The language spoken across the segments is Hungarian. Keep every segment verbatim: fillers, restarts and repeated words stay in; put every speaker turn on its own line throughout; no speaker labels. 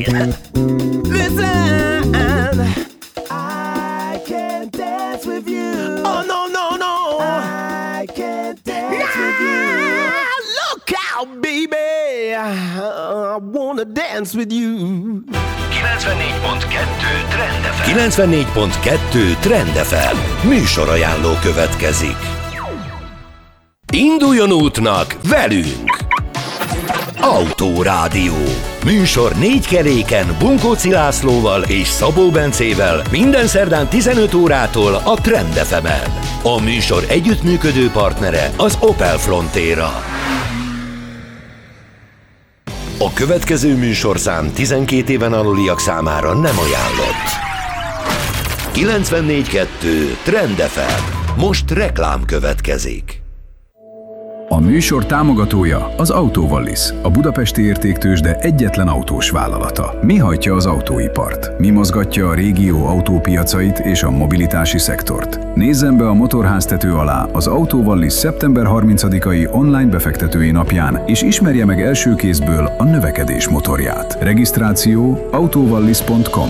Listen, I can't dance with you. Oh no no no, I can't dance with you. Look out, baby, I wanna dance with you.
kilencvennégy pont kettő Trend ef em. kilencvennégy pont kettő Trend ef em. Műsorajánló következik. Induljon útnak velünk! Autórádió. Műsor négy keréken Bunkóci Lászlóval és Szabó Bencével minden szerdán tizenöt órától a Trend ef emen. A műsor együttműködő partnere az Opel Frontera. A következő műsorszám tizenkét éven aluliak számára nem ajánlott. kilencvennégy kettő Trend ef em. Most reklám következik.
A műsor támogatója az Autovallis, a budapesti értéktőzsde egyetlen autós vállalata. Mi hajtja az autóipart? Mi mozgatja a régió autópiacait és a mobilitási szektort? Nézzen be a motorháztető alá az Autovallis szeptember harmincadikai online befektetői napján, és ismerje meg első kézből a növekedés motorját. Regisztráció autovallis pont com.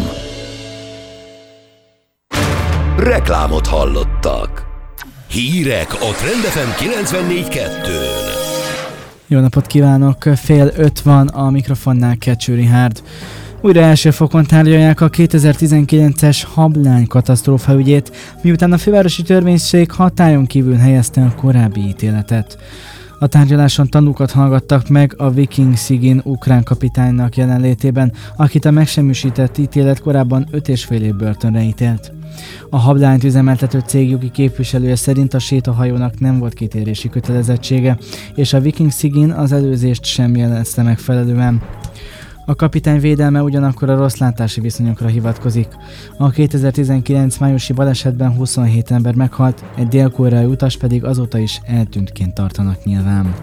Reklámot hallottak. Hírek a Trend ef em kilencvennégy kettőn.
Jó napot kívánok! Fél öt van, a mikrofonnál Kecső Richárd. Újra első fokon tárgyalják a kétezer-tizenkilences hablány katasztrófa ügyét, miután a fővárosi törvényszék hatályon kívül helyezte a korábbi ítéletet. A tárgyaláson tanúkat hallgattak meg a Viking Sigyn ukrán kapitánynak jelenlétében, akit a megsemmisített ítélet korábban öt és fél év börtönre ítélt. A hablányt üzemeltető cég jogi képviselője szerint a sétahajónak nem volt kitérési kötelezettsége, és a Viking Sigyn az előzést sem jelezte megfelelően. A kapitány védelme ugyanakkor a rosszlátási viszonyokra hivatkozik. A kétezer-tizenkilenc májusi balesetben huszonhét ember meghalt, egy dél-koreai utas pedig azóta is eltűntként tartanak nyilván.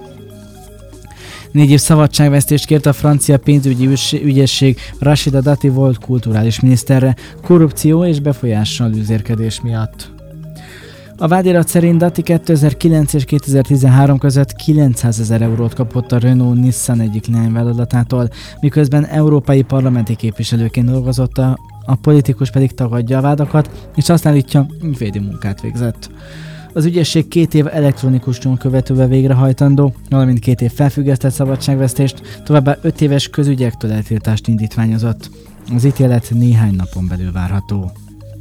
Négy év szabadságvesztést kért a francia pénzügyi ügyészség Rachida Dati volt kulturális miniszterre korrupció és befolyással üzérkedés miatt. A vádirat szerint Dati kétezer-kilenc és kétezer-tizenhárom között kilencszázezer eurót kapott a Renault-Nissan egyik leányvállalatától, miközben európai parlamenti képviselőként dolgozott, a, a politikus pedig tagadja a vádakat, és azt állítja, ügyvédi munkát végzett. Az ügyészség két év elektronikus nyomkövetővel végrehajtandó, valamint két év felfüggesztett szabadságvesztést, továbbá öt éves közügyektől eltiltást indítványozott. Az ítélet néhány napon belül várható.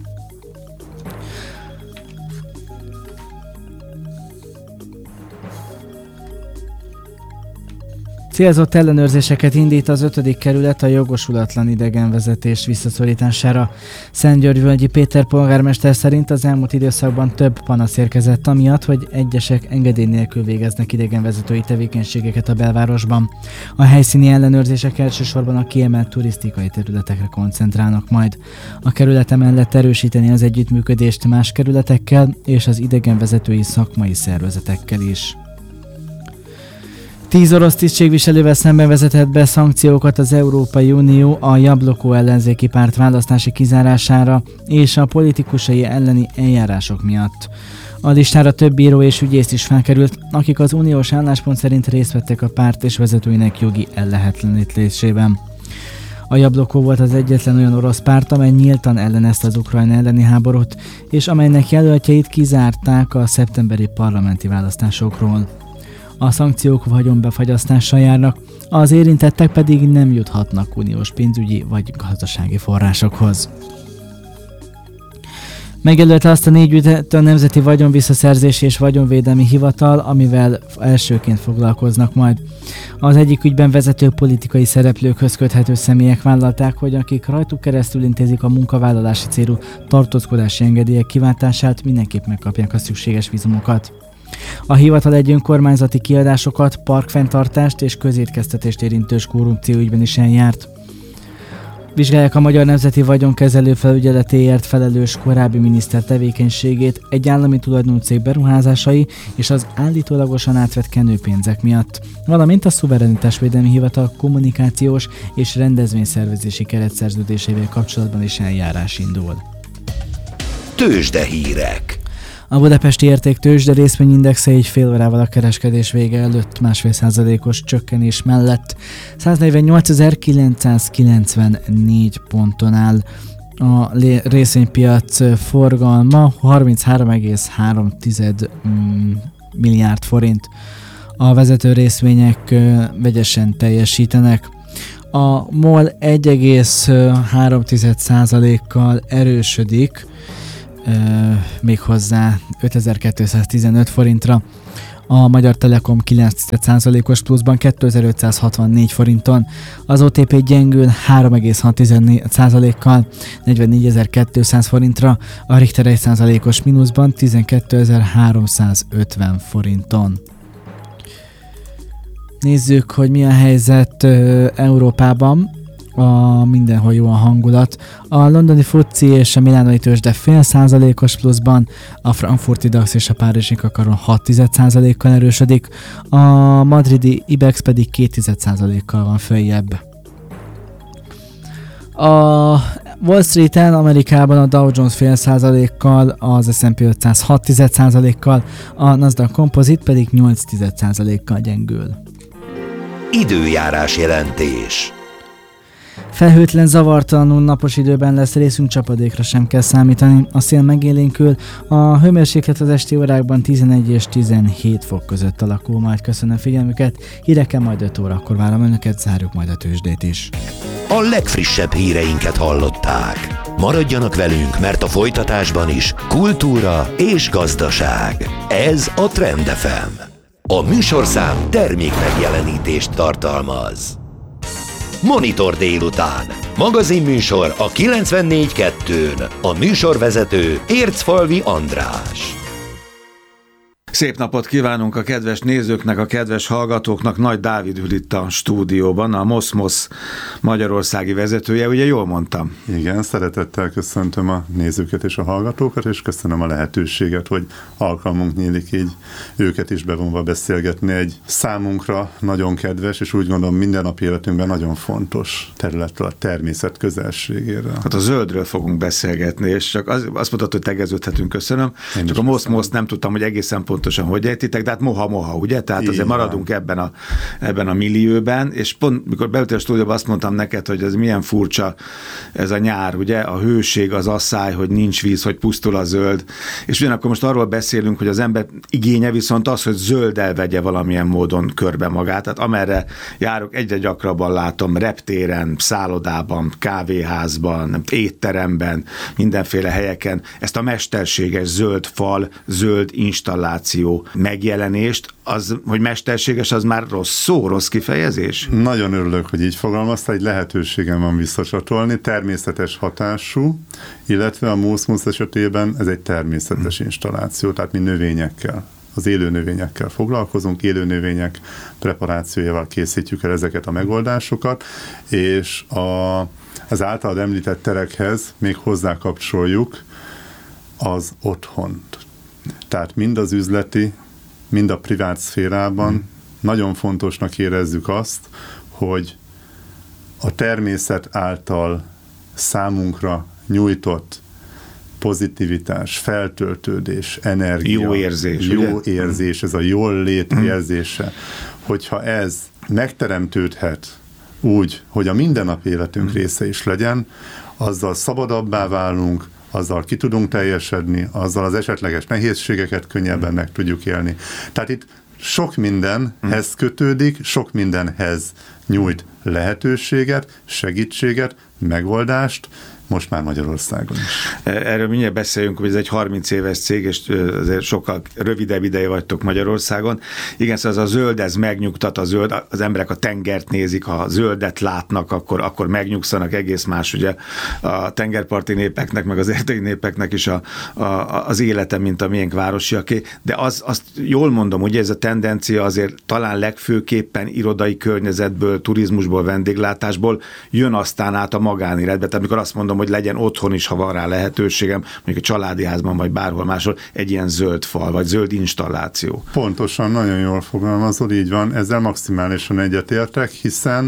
Célzott ellenőrzéseket indít az ötödik kerület a jogosulatlan idegenvezetés visszaszorítására. Szentgyörgyvölgyi Péter polgármester szerint az elmúlt időszakban több panasz érkezett amiatt, hogy egyesek engedély nélkül végeznek idegenvezetői tevékenységeket a belvárosban. A helyszíni ellenőrzések elsősorban a kiemelt turisztikai területekre koncentrálnak majd. A kerület emellett erősíteni az együttműködést más kerületekkel és az idegenvezetői szakmai szervezetekkel is. Tíz orosz tisztségviselővel szemben vezetett be szankciókat az Európai Unió a Jabloko ellenzéki párt választási kizárására és a politikusai elleni eljárások miatt. A listára több bíró és ügyész is felkerült, akik az uniós álláspont szerint részt vettek a párt és vezetőinek jogi ellehetetlenítésében. A Jabloko volt az egyetlen olyan orosz párt, amely nyíltan ellenezte az Ukrajna elleni háborút, és amelynek jelöltjeit kizárták a szeptemberi parlamenti választásokról. A szankciók vagyonbefagyasztással járnak, az érintettek pedig nem juthatnak uniós pénzügyi vagy gazdasági forrásokhoz. Megjelölte azt a négy ügyet a Nemzeti Vagyonvisszaszerzési és Vagyonvédelmi Hivatal, amivel elsőként foglalkoznak majd. Az egyik ügyben vezető politikai szereplőkhöz köthető személyek vállalták, hogy akik rajtuk keresztül intézik a munkavállalási célú tartózkodási engedélyek kiváltását, mindenképp megkapják a szükséges vízumokat. A hivatal egy önkormányzati kiadásokat, parkfenntartást és közétkeztetést érintős korrupcióügyben is eljárt. Vizsgálják a Magyar Nemzeti Vagyonkezelő Felügyeletéért felelős korábbi miniszter tevékenységét, egy állami tulajdonú cég beruházásai és az állítólagosan átvett kenőpénzek miatt, valamint a Szuverenitásvédelmi Hivatal kommunikációs és rendezvényszervezési keretszerződésével kapcsolatban is eljárás indul.
Tőzsdehírek.
A budapesti értéktőzsde részvényindexe egy fél órával a kereskedés vége előtt másfél százalékos csökkenés mellett száznegyvennyolcezer-kilencszázkilencvennégy ponton áll. A részvénypiac forgalma harminchárom egész három milliárd forint. A vezető részvények vegyesen teljesítenek. A MOL egy egész három százalékkal erősödik, méghozzá ötezer-kétszáztizenöt forintra. A Magyar Telekom kilenc százalékos pluszban kétezer-ötszázhatvannégy forinton, az o té pé gyengül három egész hat százalékkal negyvennégyezer-kétszáz forintra, a Richter egy százalékos mínuszban tizenkétezer-háromszázötven forinton. Nézzük, hogy mi a helyzet Európában. A mindenhol jó a hangulat. A londoni fuci és a milánoi tőzsde fél százalékos pluszban, a frankfurti DAX és a párizsi kakaron hat százalékkal erősödik, a madridi ibex pedig két százalékkal van följebb. A Wall Streeten, Amerikában a Dow Jones fél százalékkal, az es and pé ötszáz hat százalékkal, a Nasdaq Composite pedig nyolc százalékkal gyengül.
Időjárás jelentés.
Felhőtlen, zavartalanul napos időben lesz részünk, csapadékra sem kell számítani. A szél megélénkül, a hőmérséklet az esti órákban tizenegy és tizenhét fok között alakul. Majd köszönöm figyelmüket, híreken majd öt órakor várom önöket, zárjuk majd a tőzsdét is.
A legfrissebb híreinket hallották. Maradjanak velünk, mert a folytatásban is kultúra és gazdaság. Ez a Trend ef em. A műsorszám termék megjelenítést tartalmaz. Monitor délután. Magazinműsor a kilencvennégy kettőn. A műsorvezető Ércfalvi András.
Szép napot kívánunk a kedves nézőknek, a kedves hallgatóknak. Nagy Dávid ül itt a stúdióban, a Moszmosz magyarországi vezetője, ugye jól mondtam?
Igen, szeretettel köszöntöm a nézőket és a hallgatókat, és köszönöm a lehetőséget, hogy alkalmunk nyílik így őket is bevonva beszélgetni egy számunkra nagyon kedves, és úgy gondolom mindennapi életünkben nagyon fontos területről, a természet közelségéről.
Hát a zöldről fogunk beszélgetni, és csak az, azt mondtad, hogy tegeződhetünk, köszönöm. Én csak a Moszmosz nem tudtam, hogy egészen pontosan hogy ejtitek, de hát moha-moha, ugye? Tehát így azért maradunk ebben a, ebben a millióben, és pont mikor beültél a stúdióba, azt mondtam neked, hogy ez milyen furcsa ez a nyár, ugye? A hőség, az asszály, hogy nincs víz, hogy pusztul a zöld, és ugyanakkor most arról beszélünk, hogy az ember igénye viszont az, hogy zölddel vegye valamilyen módon körbe magát, tehát amerre járok, egyre gyakrabban látom reptéren, szállodában, kávéházban, étteremben, mindenféle helyeken ezt a mesterséges zöld fal, zöld installáció megjelenést, az, hogy mesterséges, az már rossz szó, rossz kifejezés?
Nagyon örülök, hogy így fogalmazta, egy lehetőségem van visszacsatolni, természetes hatású, illetve a Moszmosz esetében ez egy természetes installáció, tehát mi növényekkel, az élő növényekkel foglalkozunk, élő növények preparációjával készítjük el ezeket a megoldásokat, és a, az általad említett terekhez még hozzákapcsoljuk az otthont. Tehát mind az üzleti, mind a privát szférában mm. nagyon fontosnak érezzük azt, hogy a természet által számunkra nyújtott pozitivitás, feltöltődés, energia,
jó érzés,
jó
ugye?
érzés, ez a jól lét mm. érzése, hogyha ez megteremtődhet úgy, hogy a mindennapi életünk mm. része is legyen, azzal szabadabbá válunk, azzal ki tudunk teljesedni, azzal az esetleges nehézségeket könnyebben meg tudjuk élni. Tehát itt sok mindenhez kötődik, sok mindenhez nyújt lehetőséget, segítséget, megoldást, most már Magyarországon is.
Erről mindjárt beszéljünk, hogy ez egy harminc éves cég, és azért sokkal rövidebb ideje vagytok Magyarországon. Igen, szóval az a zöld, ez megnyugtat, a zöld, az emberek a tengert nézik, ha a zöldet látnak, akkor, akkor megnyugszanak, egész más ugye a tengerparti népeknek, meg az erdei népeknek is a, a, az élete, mint a miénk városiaké. De az, azt jól mondom, ugye ez a tendencia azért talán legfőképpen irodai környezetből, turizmusból, vendéglátásból jön aztán át a magánéletbe. Tehát amikor azt mondom, hogy legyen otthon is, ha van rá lehetőségem, mondjuk a családi házban, vagy bárhol máshol, egy ilyen zöld fal, vagy zöld installáció.
Pontosan, nagyon jól fogalmazod, így van, ezzel maximálisan egyetértek, hiszen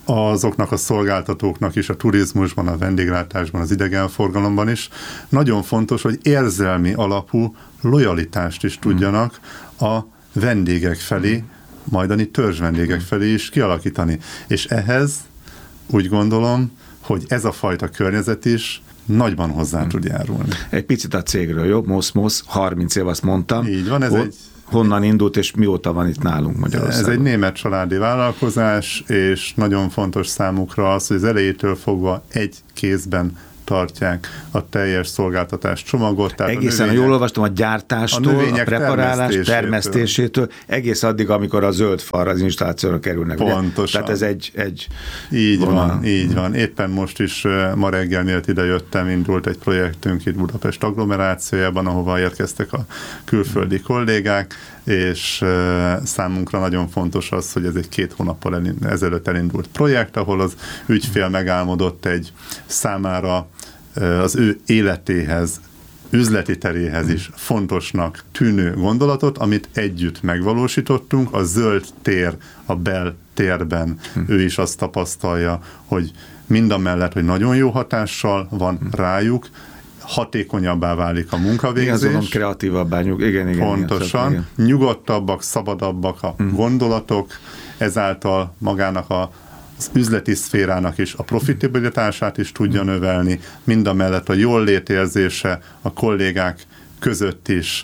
azoknak a szolgáltatóknak is, a turizmusban, a vendéglátásban, az idegenforgalomban is nagyon fontos, hogy érzelmi alapú lojalitást is tudjanak a vendégek felé, majdani törzsvendégek felé is kialakítani. És ehhez úgy gondolom, hogy ez a fajta környezet is nagyban hozzá tud járulni.
Egy picit a cégről, jó? Mosz-Mosz, harminc év, azt mondtam.
Így van, ez
Ho-
egy...
Honnan indult, és mióta van itt nálunk Magyarországon?
Ez egy német családi vállalkozás, és nagyon fontos számukra az, hogy az elejétől fogva egy kézben tartják a teljes szolgáltatás csomagot. Tehát
egészen,
a
jól olvastam, a gyártástól, a, a preparálás, termesztésétől. termesztésétől, egész addig, amikor a zöld falra, az installációra kerülnek.
Pontosan.
Ugye? Tehát ez egy... egy
így
vonal.
van, így van. Éppen most is ma reggel, miért ide jöttem, indult egy projektünk itt Budapest agglomerációjában, ahova érkeztek a külföldi kollégák, és számunkra nagyon fontos az, hogy ez egy két hónappal ezelőtt elindult projekt, ahol az ügyfél megálmodott egy számára az ő életéhez, üzleti teréhez is fontosnak tűnő gondolatot, amit együtt megvalósítottunk. A zöld tér, a beltérben hm. ő is azt tapasztalja, hogy mindamellett, hogy nagyon jó hatással van hm. rájuk, hatékonyabbá válik a munkavégzés.
Igen, kreatívabbá, nyug, igen, igen.
Pontosan. Igen, igen. Nyugodtabbak, szabadabbak a mm. gondolatok, ezáltal magának a, az üzleti szférának is a profitabilitását is tudja mm. növelni, mindamellett a jól létérzése a kollégák között is,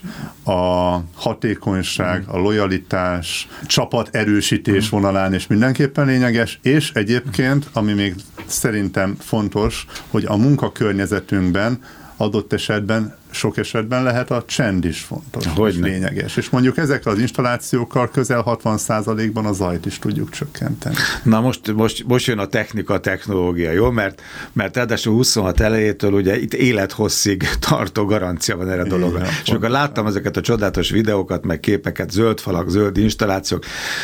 a hatékonyság, a lojalitás, csapat erősítés vonalán is mindenképpen lényeges, és egyébként, ami még szerintem fontos, hogy a munkakörnyezetünkben adott esetben, sok esetben lehet a csend is fontos, és lényeges. És mondjuk ezekkel az installációkkal közel hatvan százalékban a zajt is tudjuk csökkenteni.
Na most, most, most jön a technika, a technológia, jó? Mert, mert ráadásul huszonhat elejétől ugye itt élethosszig tartó garancia van erre a dologra. Igen, és amikor láttam ezeket a csodálatos videókat, meg képeket, zöld falak, zöld installációk,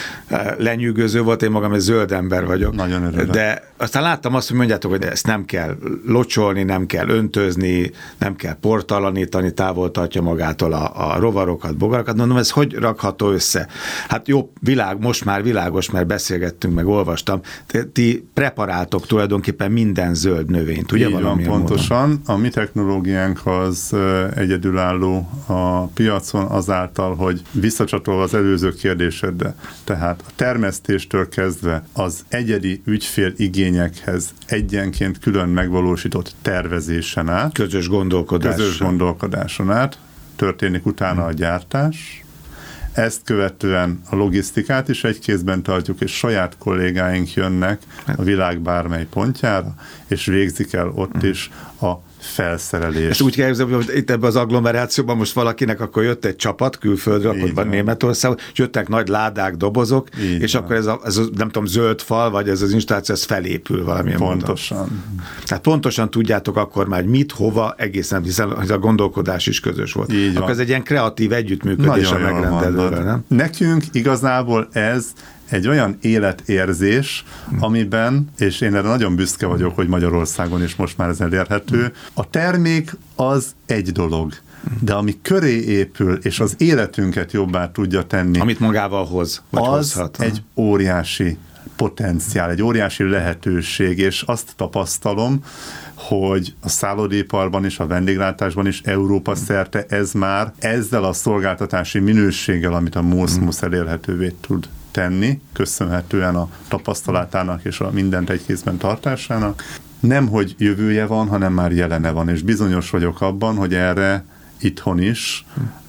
lenyűgöző volt, én magam egy zöld ember vagyok.
Nagyon örülök.
De aztán láttam azt, hogy mondjátok, hogy ezt nem kell locsolni, nem kell öntözni, nem kell portalanítani, távol tartja magától a, a rovarokat, bogaраkat. Mondom, ez hogy rakható össze? Hát jó, világ, most már világos, mert beszélgettünk, meg olvastam. Ti preparáltok tulajdonképpen minden zöld növényt, ugye?
Így van, pontosan. Módon? A mi technológiánk az egyedülálló a piacon azáltal, hogy visszacsatolva az előző kérdésedre, tehát a termesztéstől kezdve az egyedi ügyfél igényekhez egyenként külön megvalósított tervezésen át,
közös gondolkodás.
Közös gondolkodáson át történik utána a gyártás. Ezt követően a logisztikát is egy kézben tartjuk, és saját kollégáink jönnek a világ bármely pontjára, és végzik el ott is a felszerelés.
Ezt úgy kell képzelni, hogy itt ebben az agglomerációban most valakinek akkor jött egy csapat külföldre, akkor van Németország, és jöttek nagy ládák, dobozok, így és van. Akkor ez a, ez a, nem tudom, zöld fal, vagy ez az installáció, ez felépül valamilyen
pontosan.
Módon. Tehát pontosan tudjátok akkor már mit, hova, egészen, hiszen a gondolkodás is közös volt. Így akkor van. Ez egy ilyen kreatív együttműködés a megrendelővel, nem?
Nekünk igazából ez egy olyan életérzés, amiben, és én erre nagyon büszke vagyok, hogy Magyarországon is most már ez elérhető, a termék az egy dolog, de ami köré épül, és az életünket jobbá tudja tenni.
Amit magával hoz, vagy
az
hozhat.
egy óriási potenciál, egy óriási lehetőség, és azt tapasztalom, hogy a szállodéparban is, a vendéglátásban is Európa szerte ez már ezzel a szolgáltatási minőséggel, amit a Mosz-Mosz elérhetővé tud tenni, köszönhetően a tapasztalatának és a mindent egy kézben tartásának. Nem, hogy jövője van, hanem már jelene van, és bizonyos vagyok abban, hogy erre itthon is,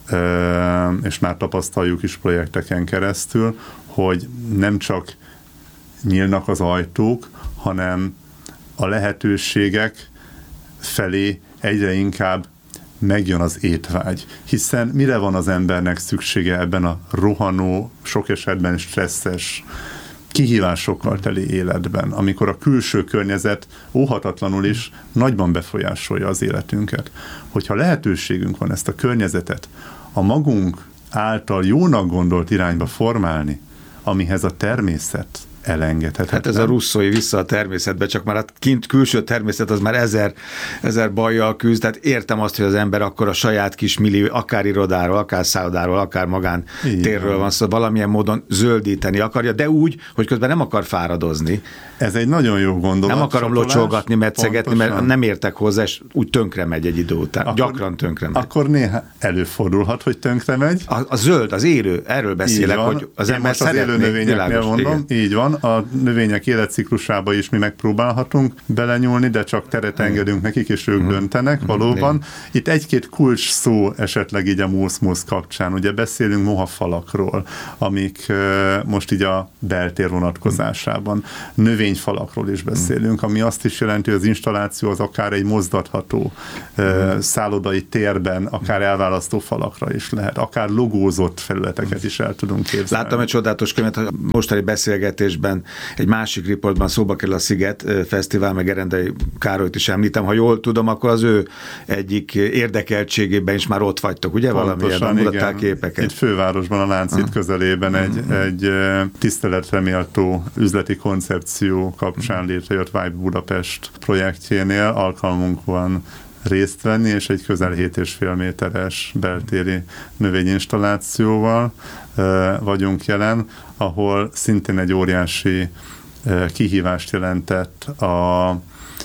és már tapasztaljuk is projekteken keresztül, hogy nem csak nyílnak az ajtók, hanem a lehetőségek felé egyre inkább megjön az étvágy. Hiszen mire van az embernek szüksége ebben a rohanó, sok esetben stresszes, kihívásokkal teli életben, amikor a külső környezet óhatatlanul is nagyban befolyásolja az életünket. Hogyha lehetőségünk van ezt a környezetet a magunk által jónak gondolt irányba formálni, amihez a természet elengedhetetlen.
Hát ez a russzói vissza a természetbe, csak már a kint külső természet az már ezer, ezer bajjal küzd, tehát értem azt, hogy az ember akkor a saját kis millió, akár irodáról, akár szállodáról, akár magán térről van szó, valamilyen módon zöldíteni akarja, de úgy, hogy közben nem akar fáradozni.
Ez egy nagyon jó gondolat.
Nem akarom locsolgatni, metszegetni, mert nem értek hozzá, és úgy tönkre megy egy idő után. Akkor, gyakran tönkre megy.
Akkor néha előfordulhat, hogy tönkre megy.
A, a zöld, az élő, erről beszélek, hogy az
Én
ember szeretné.
Az élő növényeknél mondom, igen. Így van. A növények életciklusába is mi megpróbálhatunk belenyúlni, de csak teret engedünk nekik, és ők mm. döntenek, mm. valóban. Igen. Itt egy-két kulcs szó esetleg így a musz-musz kapcsán. Ugye beszélünk mohafalakról, amik most így a beltér vonatkozásában. Növényfalakról is beszélünk, ami azt is jelenti, hogy az installáció az akár egy mozdatható mm. szállodai térben, akár elválasztó falakra is lehet, akár logózott felületeket is el tudunk képzelni.
Láttam egy csodálatos könyvet, a mostani beszélgetésben egy másik riportban szóba kerül a Sziget Fesztivál, meg Gerendai Károlyt is említem. Ha jól tudom, akkor az ő egyik érdekeltségében is már ott vagytok, ugye? Valamilyen mutatták képeket.
Itt fővárosban, a Lánchíd uh-huh. közelében egy, uh-huh. egy tiszteletre méltó üzleti koncepció kapcsán létrejött Vibe Budapest projektjénél alkalmunk van részt venni, és egy közel hét és fél méteres beltéri növényinstallációval vagyunk jelen, ahol szintén egy óriási kihívást jelentett a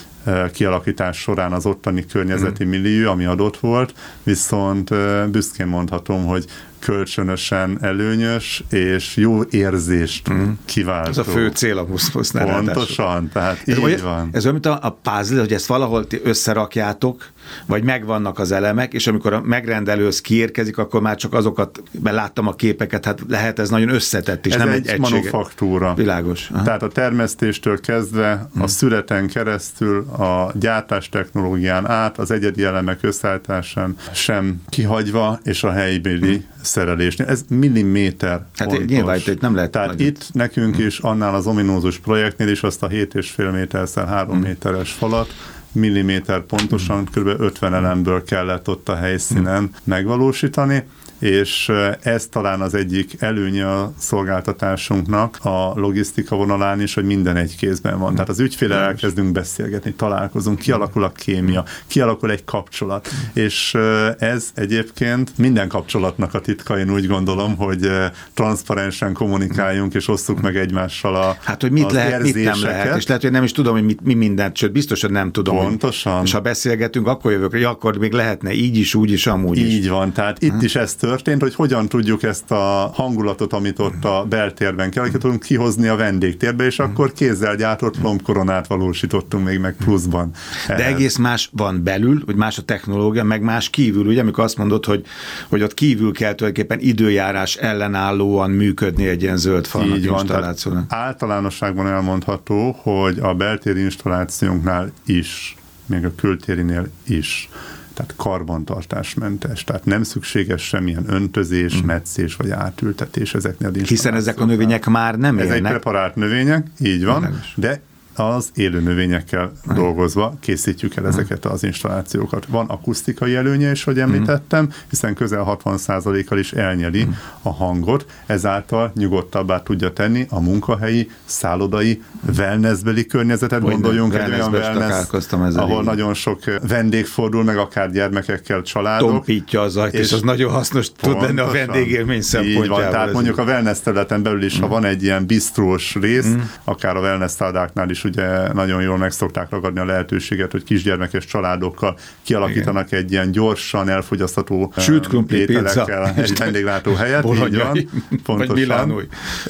kialakítás során az ottani környezeti mm. millió, ami adott volt, viszont büszkén mondhatom, hogy kölcsönösen előnyös és jó érzést mm. kiváltó.
Ez a fő cél a musz-musznál.
Pontosan, tehát ez így
olyan,
van.
Ez olyan, mint a, a puzzle, hogy ezt valahol ti összerakjátok, vagy megvannak az elemek, és amikor a megrendelőhöz kiérkezik, akkor már csak azokat, mert láttam a képeket, hát lehet ez nagyon összetett is,
ez
nem
egy, egy manufaktúra.
Világos. Aha.
Tehát a termesztéstől kezdve, a születen keresztül, a gyártás technológián át, az egyedi elemek összeállításán sem kihagyva, és a helybéli szerelésnél. Ez milliméter
hát
pontos.
Nyilván itt nem lehet.
Tehát nagyon. Itt nekünk is annál az ominózus projektnél is azt a hét és fél méterszer három mm. méteres falat milliméter pontosan, kb. ötven elemből kellett ott a helyszínen mm. megvalósítani, és ez talán az egyik előnye a szolgáltatásunknak a logisztika vonalán is, hogy minden egy kézben van. Tehát az ügyféllel elkezdünk beszélgetni, találkozunk, kialakul a kémia, kialakul egy kapcsolat, és ez egyébként minden kapcsolatnak a titka, én úgy gondolom, hogy transzparensen kommunikáljunk, és osszuk meg egymással a
hát, hogy mit lehet, mit nem lehet, és lehet, hogy nem is tudom, hogy mit, mi mindent, sőt, biztos, hogy nem tudom.
Pontosan.
Hogy, és ha beszélgetünk, akkor jövök, hogy akkor még lehetne így is, úgy is, amúgy
így
is.
Így van, tehát itt is ez történt, hogy hogyan tudjuk ezt a hangulatot, amit ott a beltérben kell, hogy tudunk kihozni a vendégtérbe, és akkor kézzel gyártott lombkoronát valósítottunk még meg pluszban.
De ehhez. Egész más van belül, hogy más a technológia, meg más kívül, ugye, amikor azt mondod, hogy, hogy ott kívül kell tulajdonképpen időjárás ellenállóan működni egy ilyen zöld falnak installációnak.
Általánosságban elmondható, hogy a beltéri installációnknál is, még a kültérinél is, tehát karbantartásmentes, tehát nem szükséges semmilyen öntözés, mm. metszés vagy átültetés ezeknél.
Hiszen ezek a növények már nem élnek.
Ezek preparált növények, így van, Világos. De az élő növényekkel Aj. dolgozva készítjük el ezeket az installációkat. Van akusztikai előnye is, hogy említettem, hiszen közel hatvan százalékkal is elnyeli mm. a hangot, ezáltal nyugodtabbá tudja tenni a munkahelyi, szállodai, wellnessbeli környezetet. Hogy Gondoljunk egy olyan wellness, ahol nagyon sok vendég fordul, meg akár gyermekekkel, családok.
Tompítja az ajt, és, és az nagyon hasznos tud lenni a vendégélmény szempontjából.
Tehát mondjuk a wellness területen belül is, mm. ha van egy ilyen bisztrós rész, mm. akár a wellness szállodáknál is ugye nagyon jól meg szokták ragadni a lehetőséget, hogy kisgyermekes családokkal kialakítanak Igen. egy ilyen gyorsan elfogyasztható ételekkel egy vendéglátó helyet. Így van, pontosan.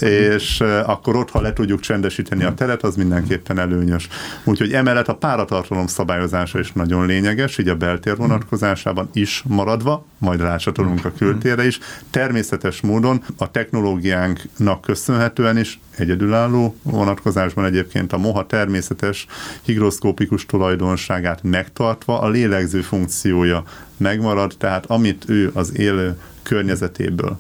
És akkor ott, ha le tudjuk csendesíteni a teret, az mindenképpen előnyös. Úgyhogy emellett a páratartalom szabályozása is nagyon lényeges, így a beltér vonatkozásában is maradva, majd rácsatolunk a kültérre is. Természetes módon a technológiánknak köszönhetően is egyedülálló vonatkozásban egyébként a moha természetes higroszkópikus tulajdonságát megtartva a lélegző funkciója megmarad, tehát amit ő az élő környezetéből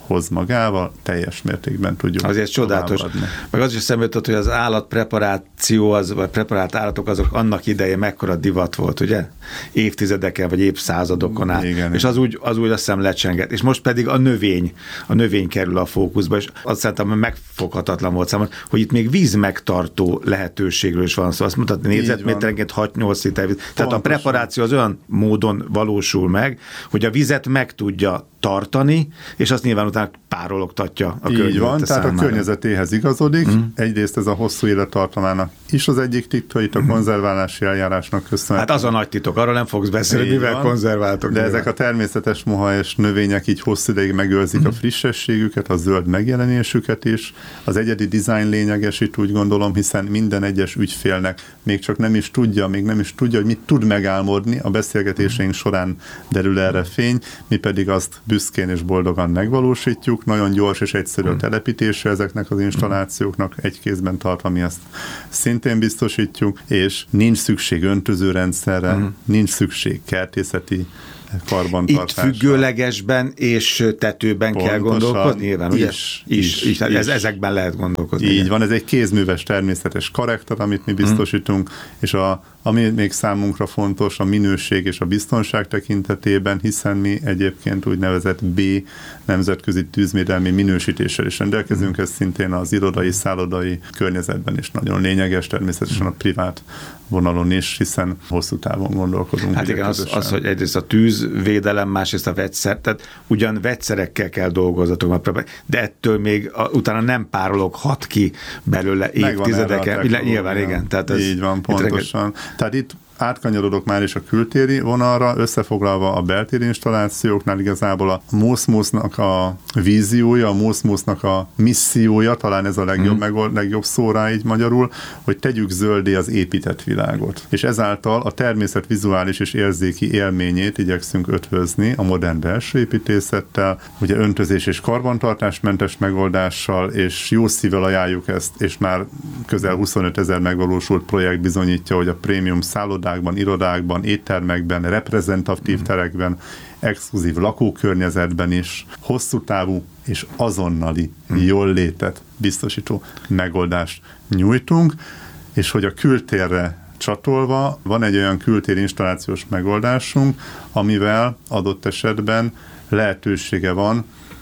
hoz magával, teljes mértékben tudjuk.
Azért csodálatos. Meg az is eszembe jutott, hogy az állatpreparáció, az, vagy preparált állatok, azok annak ideje mekkora divat volt, ugye? Évtizedeken, vagy évszázadokon át. Igen, és az úgy, az úgy azt hiszem lecsenget. És most pedig a növény, a növény kerül a fókuszba, és azt szerintem megfoghatatlan volt számomra, hogy itt még vízmegtartó lehetőségről is van szó. Azt mutatni négyzetméterenként hat-nyolc liter víz. Tehát a preparáció az olyan módon valósul meg, hogy a vizet meg tudja tartani, és azt nyilván utána párologtatja a környezet.
Így van, tehát
számára.
A környezetéhez igazodik. Mm. Egyrészt ez a hosszú élettartamának is az egyik titka, itt a konzerválási eljárásnak köszönhetően.
Hát az a nagy titok, arról nem fogsz beszélni, mivel van, konzerváltok.
De nyilván. Ezek a természetes moha és növények így hosszú ideig megőrzik mm. a frissességüket, a zöld megjelenésüket is. Az egyedi dizájn lényeges itt úgy gondolom, hiszen minden egyes ügyfélnek még csak nem is tudja, még nem is tudja, hogy mit tud megálmodni. A beszélgetéseink során derül erre fény, mi pedig azt büszkén és boldogan megvalósítjuk. Nagyon gyors és egyszerű a telepítése ezeknek az installációknak, egy kézben tartva mi ezt szintén biztosítjuk, és nincs szükség öntözőrendszerre, uh-huh. nincs szükség kertészeti karbantartásra.
Itt függőlegesben és tetőben pontosan kell gondolkodni, nyilván, ugye? Is, is, is, is, is. Ez, ezekben lehet gondolkodni.
Így igen. Van, ez egy kézműves természetes karakter, amit mi biztosítunk, hmm. és a, ami még számunkra fontos, a minőség és a biztonság tekintetében, hiszen mi egyébként úgynevezett B nemzetközi tűzvédelmi minősítéssel is rendelkezünk, hmm. ez szintén az irodai, szállodai környezetben is nagyon lényeges, természetesen a privát vonalon is, hiszen hosszú távon gondolkodunk.
Hát igen, az, az, hogy egyrészt a tűzvédelem, másrészt a vegyszer, tehát ugyan vegyszerekkel kell dolgozatok, de ettől még a, utána nem párologhat ki belőle évtizedeken. Nyilván, igen. Tehát ez,
így van, pontosan. Itt tehát itt átkanyarodok már is a kültéri vonalra, összefoglalva a beltéri installációknál igazából a MOSMOS-nak a víziója, a MOSMOS-nak a missziója, talán ez a legjobb, mm. megold, legjobb szó rá így magyarul, hogy tegyük zöldé az épített világot. És ezáltal a természet vizuális és érzéki élményét igyekszünk ötvözni a modern belső építészettel, ugye öntözés és karbantartásmentes megoldással, és jó szívvel ajánljuk ezt, és már közel huszonöt ezer megvalósult projekt bizonyítja, hogy a prémium szállodákban, irodákban, éttermekben, reprezentatív terekben, exkluzív lakókörnyezetben is hosszú távú és azonnali jól létet biztosító megoldást nyújtunk, és hogy a kültérre csatolva van egy olyan kültéri installációs megoldásunk, amivel adott esetben lehetősége van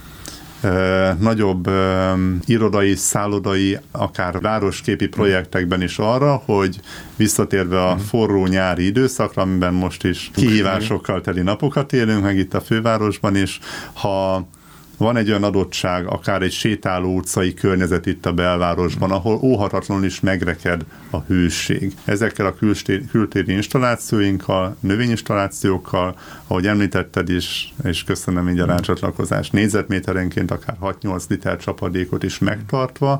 nagyobb um, irodai, szállodai, akár városképi projektekben is arra, hogy visszatérve a forró nyári időszakra, amiben most is kihívásokkal teli napokat élünk, meg itt a fővárosban is, ha van egy olyan adottság, akár egy sétáló utcai környezet itt a belvárosban, ahol óhatatlanul is megreked a hőség. Ezekkel a kültéri, kültéri installációinkkal, növényinstallációkkal, ahogy említetted is, és köszönöm így a rácsatlakozást, négyzetméterenként akár hat-nyolc liter csapadékot is megtartva,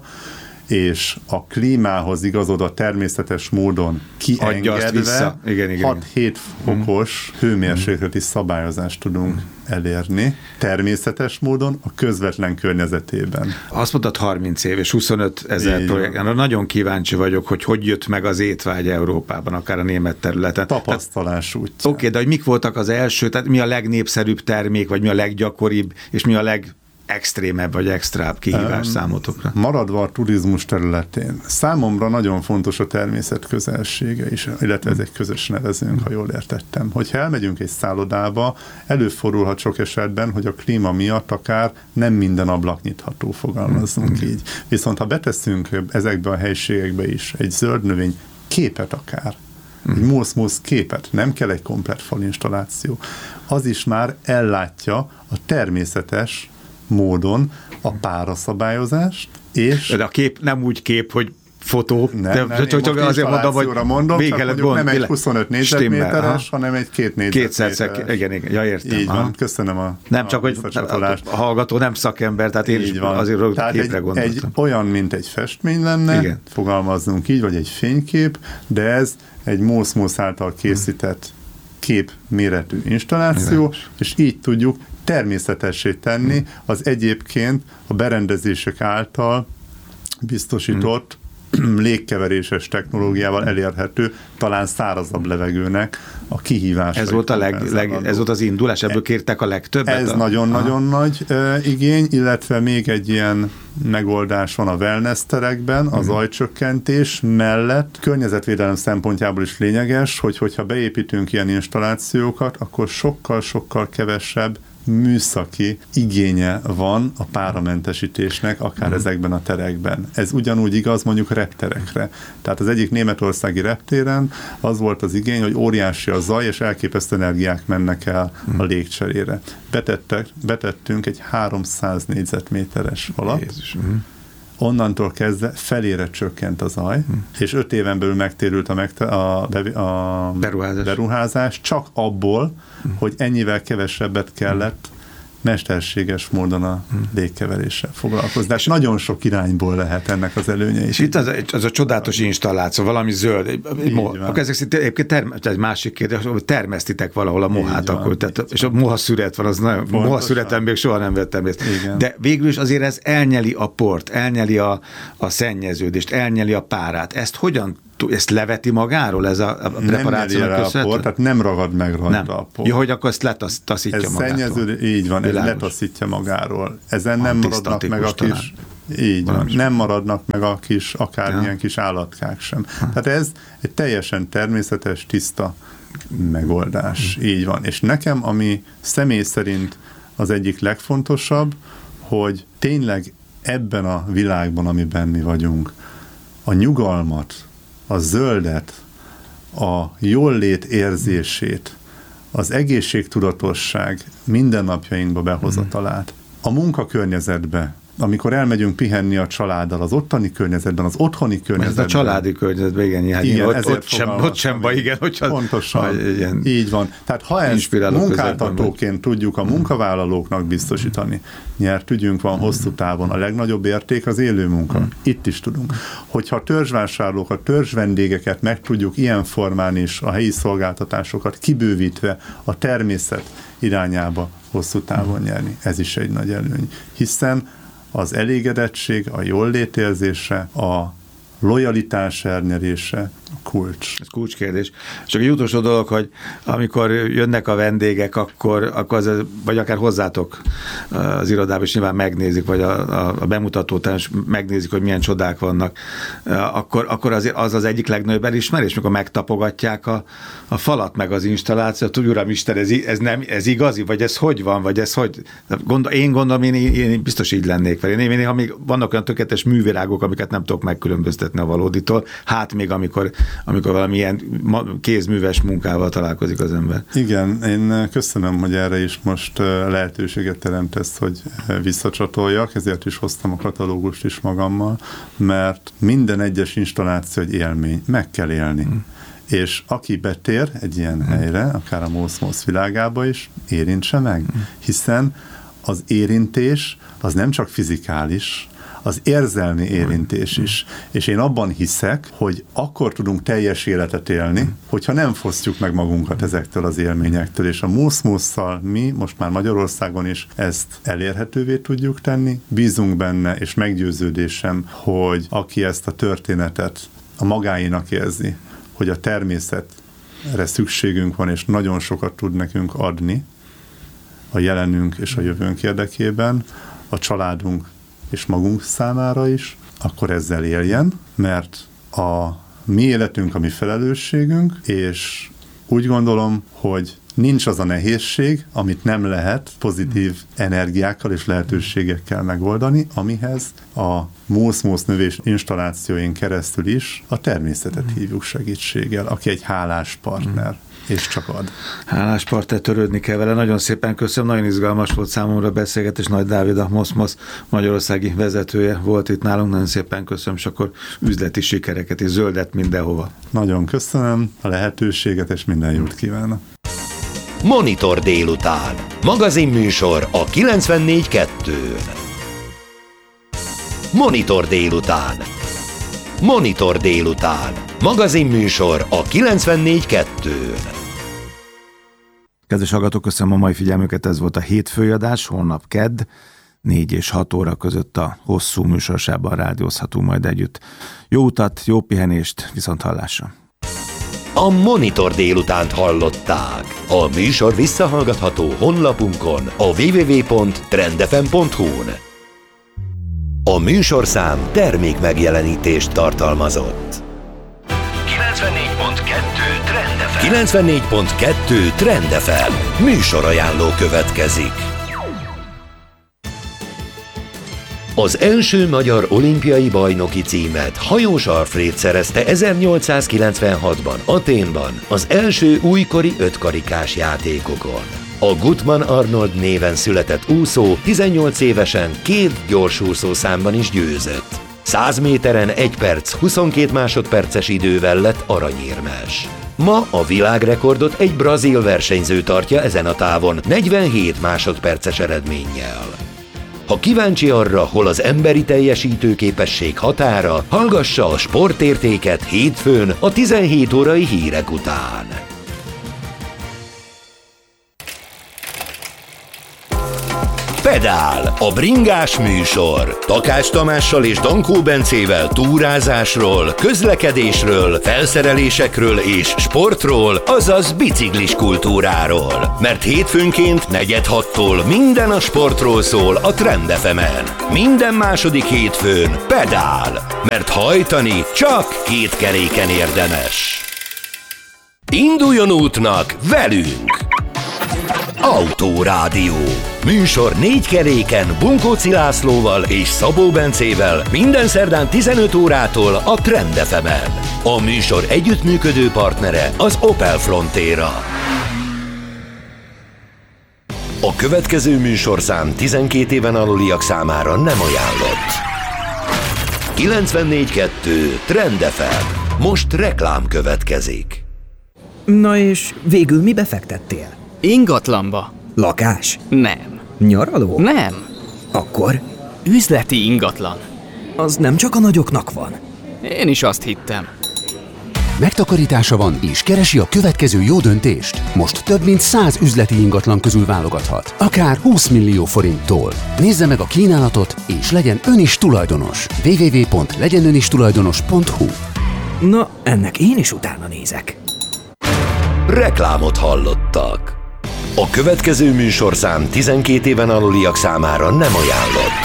és a klímához igazodva természetes módon kiengedve hat-hét fokos mm. hőmérsékleti szabályozást tudunk mm. elérni, természetes módon a közvetlen környezetében.
Azt mondtad harminc év és huszonöt ezer projekt. Nagyon kíváncsi vagyok, hogy hogy jött meg az étvágy Európában, akár a német területen.
Tapasztalás útján.
Oké, okay, de hogy mik voltak az első, tehát mi a legnépszerűbb termék, vagy mi a leggyakoribb, és mi a leg extrémebb vagy extrább kihívás um, számotokra?
Maradva a turizmus területén, számomra nagyon fontos a természet közelsége is, illetve ez egy közös nevezőnk, ha jól értettem. Hogyha elmegyünk egy szállodába, előfordulhat sok esetben, hogy a klíma miatt akár nem minden ablak nyitható, fogalmazzunk mm. így. Viszont ha beteszünk ezekbe a helységekbe is egy zöld növény képet akár, mm. egy MOSMOS képet, nem kell egy komplett falinstalláció, az is már ellátja a természetes módon a páraszabályozást, és...
De a kép nem úgy kép, hogy fotó,
nem,
de
nem,
csak, csak azért mondom, hogy
mondom, csak mondjuk nem egy huszonöt négyzetméteres, hanem egy két négyzetméteres.
Kétszer, igen, igen, ja értem.
Így van, köszönöm a
Nem a csak, hogy a hallgató nem szakember, tehát én is azért tehát képre
egy,
gondoltam.
Egy, olyan, mint egy festmény lenne, igen. fogalmazzunk így, vagy egy fénykép, de ez egy MOSMOS által készített kép méretű installáció, igen. és így tudjuk természetessé tenni az egyébként a berendezések által biztosított légkeveréses technológiával elérhető, talán szárazabb levegőnek a kihívása.
Ez volt, a leg, leg, ez volt az indulás, ebből kértek a legtöbbet?
Ez
a...
nagyon-nagyon Aha. nagy uh, igény, illetve még egy ilyen megoldás van a wellness terekben, az uh-huh. zajcsökkentés mellett. Környezetvédelem szempontjából is lényeges, hogy hogyha beépítünk ilyen installációkat, akkor sokkal-sokkal kevesebb műszaki igénye van a páramentesítésnek, akár uh-huh. ezekben a terekben. Ez ugyanúgy igaz mondjuk repterekre. Tehát az egyik németországi reptéren az volt az igény, hogy óriási a zaj, és elképesztő energiák mennek el uh-huh. a légcserére. Betettek, betettünk egy háromszáz négyzetméteres falat, Jézus. Onnantól kezdve felére csökkent a zaj, hmm. és öt éven belül megtérült a, megte- a, bevi- a beruházás. beruházás, csak abból, hmm. hogy ennyivel kevesebbet kellett mesterséges módon a légkeveréssel foglalkozni. De nagyon sok irányból lehet ennek az előnye.
És itt az, az a csodálatos installáció, valami zöld. Egy, egy mo- akkor ezek szerint egyébként term- egy másik kérdés, hogy termesztitek valahol a mohát, akkor, tehát, és a moha szüret van, az nagyon, moha szüreten még soha nem vettem részt. De végül is azért ez elnyeli a port, elnyeli a, a szennyeződést, elnyeli a párát. Ezt hogyan ezt leveti magáról, ez a, a preparációnak köszönhető?
Tehát nem ragad meg rajta
nem.
a por.
Ja, hogy akkor ezt letaszítja
ez
magától.
Szennyező, így van, Világos. Ez letaszítja magáról. Ezen nem maradnak meg a kis... Talán. Így van, nem maradnak meg a kis, akármilyen ja. kis állatkák sem. Ha. Tehát ez egy teljesen természetes, tiszta megoldás. Hmm. Így van. És nekem, ami személy szerint az egyik legfontosabb, hogy tényleg ebben a világban, amiben mi vagyunk, a nyugalmat, a zöldet, a jólét érzését, az egészségtudatosság mindennapjainkba behozatalát, a munkakörnyezetbe, amikor elmegyünk pihenni a családdal, az ottani környezetben, az otthoni környezetben.
Ez a családi környezetben, igen, igen, igen ott, ott, sem, ott sem baj, igen, hogyha...
Pontosan, ilyen így van. Tehát ha ezt munkáltatóként tudjuk a munkavállalóknak biztosítani, nyert ügyünk van hosszú távon, a legnagyobb érték az élő munka. Hmm. Itt is tudunk. Hogyha a törzsvásárlókat, törzsvendégeket meg tudjuk ilyen formán is, a helyi szolgáltatásokat kibővítve a természet irányába hosszú távon nyerni. Ez is egy nagy előny. Hiszen az elégedettség, a jóllétérzése, a lojalitás elnyerése a kulcs.
Ez kulcskérdés. Csak egy utolsó dolog, hogy amikor jönnek a vendégek, akkor, akkor az, vagy akár hozzátok az irodába, és nyilván megnézik, vagy a, a, a bemutatótán is megnézik, hogy milyen csodák vannak, akkor, akkor az, az az egyik legnagyobb elismerés, mikor megtapogatják a, a falat, meg az installációt, hogy uram Isten, ez, ez, nem, ez igazi, vagy ez hogy van, vagy ez hogy... Gondol, én gondolom, én, én biztos így lennék fel. Én, én, én, még vannak olyan tökéletes művirágok, amiket nem tudok megkülönböztetni a valóditól, hát még amikor amikor valamilyen kézműves munkával találkozik az ember.
Igen, én köszönöm, hogy erre is most lehetőséget teremtesz, hogy visszacsatoljak, ezért is hoztam a katalógust is magammal, mert minden egyes installáció egy élmény, meg kell élni. Hmm. És aki betér egy ilyen hmm. helyre, akár a MOSZ-MOSZ világába is, érintse meg, hmm. hiszen az érintés az nem csak fizikális, az érzelmi érintés is. És én abban hiszek, hogy akkor tudunk teljes életet élni, hogyha nem fosztjuk meg magunkat ezektől az élményektől, és a MOSZ-MOSZ-szal mi most már Magyarországon is ezt elérhetővé tudjuk tenni. Bízunk benne, és meggyőződésem, hogy aki ezt a történetet a magáinak érzi, hogy a természetre szükségünk van, és nagyon sokat tud nekünk adni a jelenünk és a jövőnk érdekében, a családunk és magunk számára is, akkor ezzel éljen, mert a mi életünk a mi felelősségünk, és úgy gondolom, hogy nincs az a nehézség, amit nem lehet pozitív energiákkal és lehetőségekkel megoldani, amihez a MOSZ-MOSZ növés installációin keresztül is a természetet hívjuk segítséggel, aki egy hálás partner. És csak ad.
Hálás partner, törődni kell vele. Nagyon szépen köszönöm, nagyon izgalmas volt számomra a beszélgetés. Nagy Dávid, a MOSZ-MOSZ magyarországi vezetője volt itt nálunk. Nagyon szépen köszönöm, és akkor üzleti sikereket és zöldet mindenhova.
Nagyon köszönöm a lehetőséget, és minden jót kívánok.
Monitor délután. Magazinműsor a kilencvennégy kettőn. Monitor délután. Monitor délután. Magazinműsor a kilencvennégy kettőn.
Kedves hallgatók, köszönöm a mai figyelmüket, ez volt a hétfői adás, holnap kedd, négy és hat óra között a hosszú műsorsában rádiózhatunk majd együtt. Jó utat, jó pihenést, viszont hallásra!
A Monitor délutánt hallották. A műsor visszahallgatható honlapunkon a double-u double-u double-u pont trend f m pont h u-n. A műsorszám termék megjelenítést tartalmazott. kilencvennégy pont kettő Trend ef em kilencvennégy pont kettő Trend ef em műsorajánló következik. Az első magyar olimpiai bajnoki címet Hajós Alfréd szerezte ezernyolcszázkilencvenhatban Athénban az első újkori ötkarikás játékokon. A Gutmann Arnold néven született úszó tizennyolc évesen két gyorsúszó számban is győzött. száz méteren egy perc huszonkét másodperces idővel lett aranyérmes. Ma a világrekordot egy brazil versenyző tartja ezen a távon negyvenhét másodperces eredménnyel. Ha kíváncsi arra, hol az emberi teljesítőképesség határa, hallgassa a sportértéket hétfőn a tizenhét órai hírek után. Pedál, a bringás műsor. Takács Tamással és Dankó Bencével túrázásról, közlekedésről, felszerelésekről és sportról, azaz biciklis kultúráról. Mert hétfőnként negyed hattól minden a sportról szól a Trend ef emen. Minden második hétfőn Pedál, mert hajtani csak két keréken érdemes. Induljon útnak velünk! Autórádió. Műsor négy keréken Bunkóci Lászlóval és Szabó Bencével minden szerdán tizenöt órától a Trend ef emen. A műsor együttműködő partnere az Opel Frontera. A következő műsorszám tizenkét éven aluliak számára nem ajánlott. kilencvennégy kettő Trend ef em. Most reklám következik.
Na és végül mibe fektettél?
Ingatlanba.
Lakás?
Nem.
Nyaraló?
Nem.
Akkor?
Üzleti ingatlan.
Az nem csak a nagyoknak van.
Én is azt hittem.
Megtakarítása van és keresi a következő jó döntést? Most több mint száz üzleti ingatlan közül válogathat. Akár húsz millió forinttól. Nézze meg a kínálatot és legyen ön is tulajdonos. double-u double-u double-u pont legyen ön is tulajdonos pont h u.
Na, ennek én is utána nézek.
Reklámot hallottak. A következő műsorszám tizenkét éven aluliak számára nem ajánlott.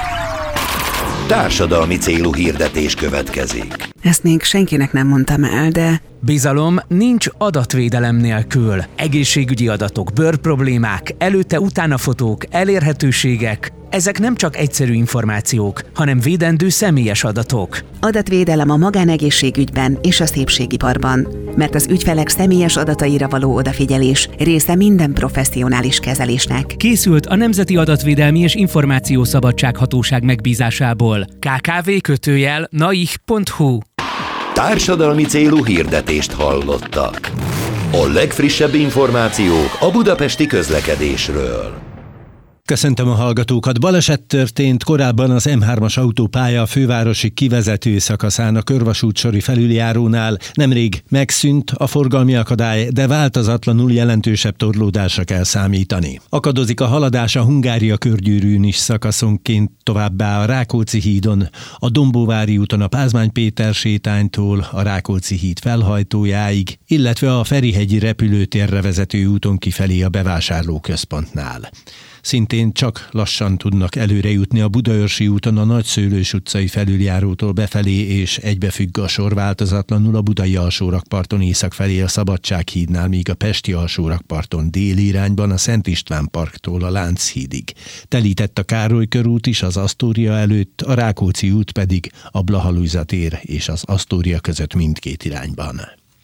Társadalmi célú hirdetés következik.
Ezt még senkinek nem mondtam el, de...
Bizalom nincs adatvédelem nélkül. Egészségügyi adatok, bőrproblémák, előtte-utána fotók, elérhetőségek. Ezek nem csak egyszerű információk, hanem védendő személyes adatok.
Adatvédelem a magánegészségügyben és a szépségiparban, mert az ügyfelek személyes adataira való odafigyelés része minden professzionális kezelésnek.
Készült a Nemzeti Adatvédelmi és Információszabadság Hatóság megbízásából. ká ká vé kötőjel naih pont hu.
Társadalmi célú hirdetést hallottak. A legfrissebb információk a budapesti közlekedésről.
Köszöntöm a hallgatókat. Baleset történt korábban az em hármas autópálya a fővárosi kivezető szakaszán a körvasútsori felüljárónál. Nemrég megszűnt a forgalmi akadály, de változatlanul jelentősebb torlódásra kell számítani. Akadozik a haladás a Hungária körgyűrűn is szakaszonként, továbbá a Rákóczi hídon, a Dombóvári úton a Pázmány Péter sétánytól a Rákóczi híd felhajtójáig, illetve a Ferihegyi repülőtérre vezető úton kifelé a bevásárlóközpontnál. Szintén csak lassan tudnak előre jutni a Budaörsi úton a Nagyszőlős utcai felüljárótól befelé, és egybefügg a sor változatlanul a Budai alsórakparton észak felé a Szabadsághídnál, míg a Pesti alsórakparton déli irányban a Szent István parktól a Lánchídig. Telített a Károly körút is az Asztória előtt, a Rákóczi út pedig a Blaha-Lujza tér és az Asztória között mindkét irányban.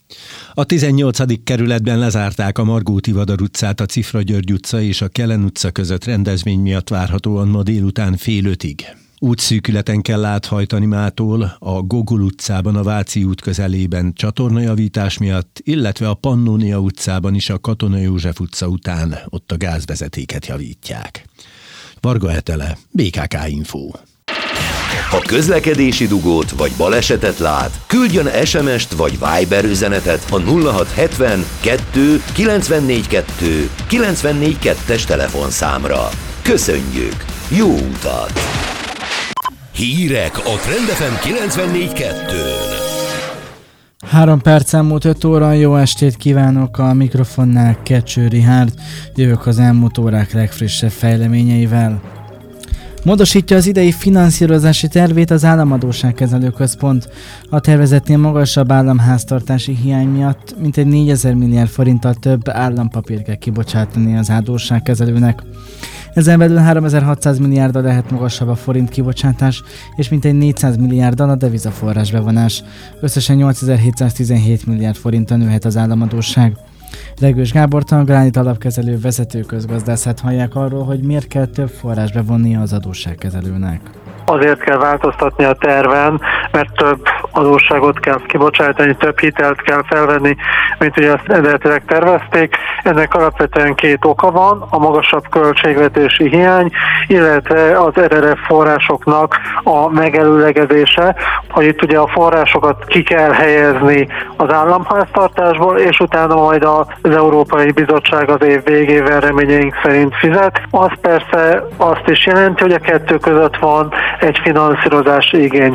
A tizennyolcadik kerületben lezárták a Margó Tivadar utcát, a Cifra György utca és a Kelen utca között rendezvény miatt várhatóan ma délután fél ötig. Útszűkületen kell áthajtani mától, a Gogol utcában a Váci út közelében csatornajavítás miatt, illetve a Pannónia utcában is a Katona József utca után, ott a gázvezetéket javítják. Varga Etele, bé ká ká Info.
Ha közlekedési dugót vagy balesetet lát, küldjön es em est vagy Viber üzenetet a nulla hat hetven kettő kilencvennégy kettő kilencvennégy kettes telefonszámra. Köszönjük! Jó utat! Hírek a Trend ef em kilencvennégy kettőn.
Három perc elmúlt öt óra, jó estét kívánok, a mikrofonnál Kecső Richárd, jövök az elmúlt órák legfrissebb fejleményeivel. Módosítja az idei finanszírozási tervét az Államadósságkezelő Központ. A tervezetnél magasabb államháztartási hiány miatt mintegy négyezer milliárd forinttal több állampapírt kell kibocsátani az adósságkezelőnek. Ezen belül háromezer-hatszáz milliárddal lehet magasabb a forint kibocsátás, és mintegy négyszáz milliárddal a devizaforrás bevonás. Összesen nyolcezer-hétszáztizenhét milliárd forintra nőhet az államadósság. Regős Gábort, a Gránit alapkezelő vezető közgazdászát hallják arról, hogy miért kell több forrás bevonnia az adósságkezelőnek.
Azért kell változtatni a terven, mert több adósságot kell kibocsátani, több hitelt kell felvenni, mint ugye azt eredetileg tervezték. Ennek alapvetően két oka van, a magasabb költségvetési hiány, illetve az er er ef forrásoknak a megelőlegezése, hogy itt ugye a forrásokat ki kell helyezni az államháztartásból, és utána majd az Európai Bizottság az év végével reményeink szerint fizet. Az persze azt is jelenti, hogy a kettő között van egy finanszírozási igény.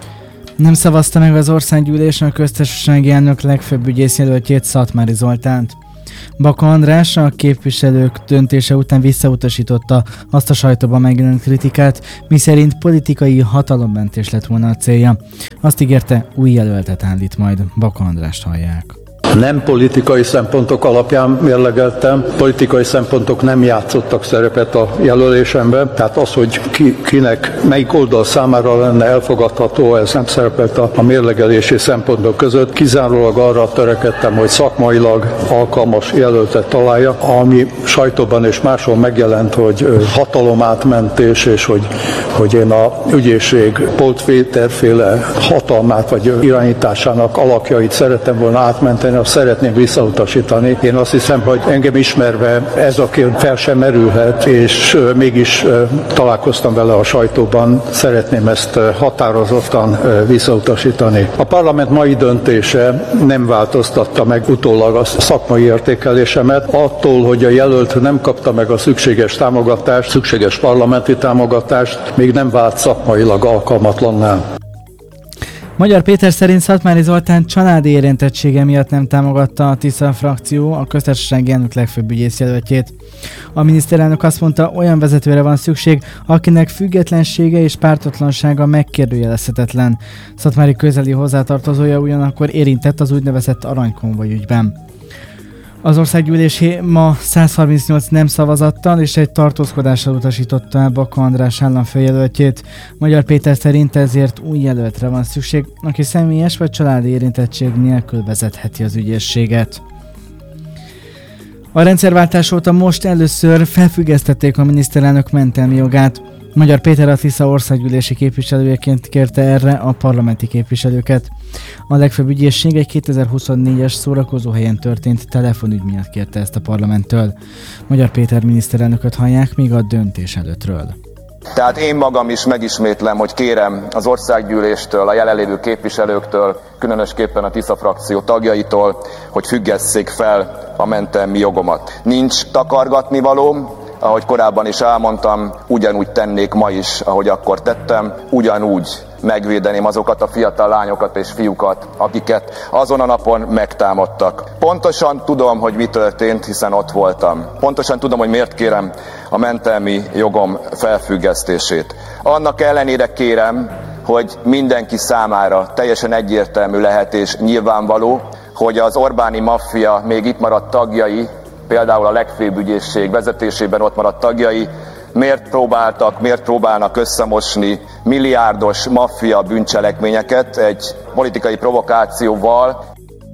Nem szavazta meg az országgyűlésen a köztársasági elnök legfőbb ügyészjelöltjét, Szatmári Zoltánt. Baka András a képviselők döntése után visszautasította azt a sajtóban megjelent kritikát, miszerint politikai hatalommentés lett volna a célja. Azt ígérte, új jelöltet állít majd. Baka Andrást hallják.
Nem politikai szempontok alapján mérlegeltem, politikai szempontok nem játszottak szerepet a jelölésemben, tehát az, hogy ki, kinek, melyik oldal számára lenne elfogadható, ez nem szerepelt a, a mérlegelési szempontok között. Kizárólag arra törekedtem, hogy szakmailag alkalmas jelöltet találja, ami sajtóban és máshol megjelent, hogy hatalomátmentés, és hogy, hogy én a ügyészség Polt-Péter-féle hatalmát vagy irányításának alakjait szerettem volna átmenteni, szeretném visszautasítani. Én azt hiszem, hogy engem ismerve ez a kérdés fel sem merülhet, és mégis találkoztam vele a sajtóban, szeretném ezt határozottan visszautasítani. A parlament mai döntése nem változtatta meg utólag a szakmai értékelésemet. Attól, hogy a jelölt nem kapta meg a szükséges támogatást, szükséges parlamenti támogatást, még nem vált szakmailag alkalmatlanná.
Magyar Péter szerint Szatmári Zoltán családi érintettsége miatt nem támogatta a Tisza frakció a köztársasági elnök legfőbb ügyészjelöltjét. A miniszterelnök azt mondta, olyan vezetőre van szükség, akinek függetlensége és pártatlansága megkérdőjelezhetetlen. Szatmári közeli hozzátartozója ugyanakkor érintett az úgynevezett aranykonvoj ügyben. Az országgyűlés ma száz harmincnyolc nem szavazattal és egy tartózkodással utasította el Baka András államfőjelöltjét. Magyar Péter szerint ezért új jelöltre van szükség, aki személyes vagy családi érintettség nélkül vezetheti az ügyészséget. A rendszerváltás óta most először felfüggesztették a miniszterelnök mentelmi jogát. Magyar Péter a Tisza országgyűlési képviselőjeként kérte erre a parlamenti képviselőket. A legfőbb ügyészség egy kétezer-huszonnégyes szórakozóhelyen történt telefonügy miatt kérte ezt a parlamenttől. Magyar Péter miniszterelnököt hallják még a döntés előttről.
Tehát én magam is megismétlem, hogy kérem az országgyűléstől, a jelenlévő képviselőktől, különösképpen a Tisza frakció tagjaitól, hogy függesszék fel a mentelmi jogomat. Nincs takargatnivalóm, ahogy korábban is elmondtam, ugyanúgy tennék ma is, ahogy akkor tettem, ugyanúgy megvédeném azokat a fiatal lányokat és fiúkat, akiket azon a napon megtámadtak. Pontosan tudom, hogy mi történt, hiszen ott voltam. Pontosan tudom, hogy miért kérem a mentelmi jogom felfüggesztését. Annak ellenére kérem, hogy mindenki számára teljesen egyértelmű lehet és nyilvánvaló, hogy az Orbáni maffia még itt maradt tagjai, például a legfőbb ügyészség vezetésében ott maradt tagjai, miért próbáltak, miért próbálnak összemosni milliárdos maffia bűncselekményeket egy politikai provokációval.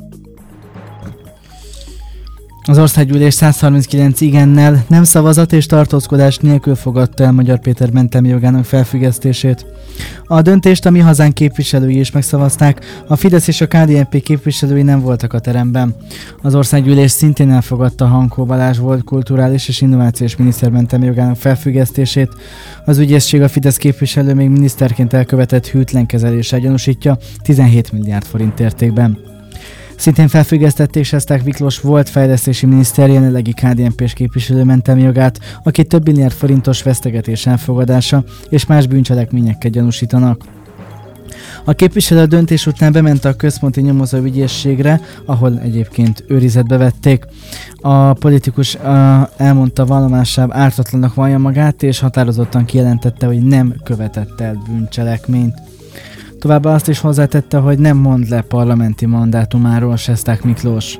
Az országgyűlés száz harminckilenc igennel, nem szavazat és tartózkodás nélkül fogadta el Magyar Péter mentelmi jogának felfüggesztését. A döntést a Mi Hazánk képviselői is megszavazták, a Fidesz és a ká dé en pé képviselői nem voltak a teremben. Az országgyűlés szintén elfogadta Hankó Balázs volt kulturális és innovációs miniszter mentelmi jogának felfüggesztését. Az ügyészség a Fidesz képviselő még miniszterként elkövetett hűtlen kezeléssel gyanúsítja tizenhét milliárd forint értékben. Szintén felfüggesztették Sesták Miklós volt fejlesztési miniszter, jelenlegi ká dé en pés képviselő mentelmi jogát, aki több milliárd forintos vesztegetés elfogadása és más bűncselekményekkel gyanúsítanak. A képviselő döntés után bement a központi nyomozóügyészségre, ahol egyébként őrizetbe vették. A politikus uh, elmondta vallomásában ártatlannak vallja magát, és határozottan kijelentette, hogy nem követett el bűncselekményt. Továbbá azt is hozzátette, hogy nem mond le parlamenti mandátumáról Sesták Miklós.